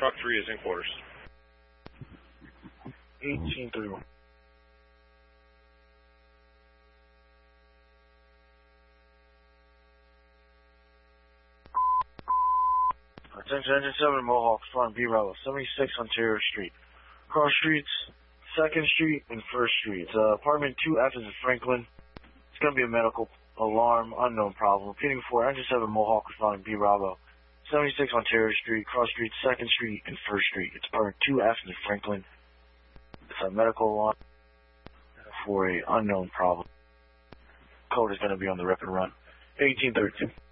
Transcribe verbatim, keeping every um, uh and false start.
Truck three is in quarters. eighteen thirty-one. Attention, Engine seven, Mohawk, front, B Bravo, seventy-six Ontario Street. Cross streets, second Street and first Street. Uh, apartment two F is in Franklin. It's going to be a medical alarm, unknown problem. Repeating before, Engine seven, Mohawk, responding B Bravo, seventy-six Ontario Street, cross street, second Street and first Street. It's apartment two F is in Franklin. It's a medical alarm for a unknown problem. Code is going to be on the rip and run. eighteen thirty-two.